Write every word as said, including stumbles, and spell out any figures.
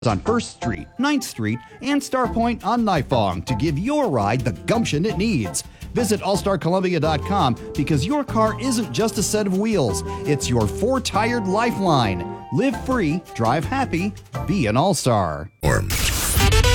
on First Street, ninth Street, and Starpoint on Nifong to give your ride the gumption it needs. Visit all star columbia dot com because your car isn't just a set of wheels, it's your four-tired lifeline. Live free, drive happy, be an all-star.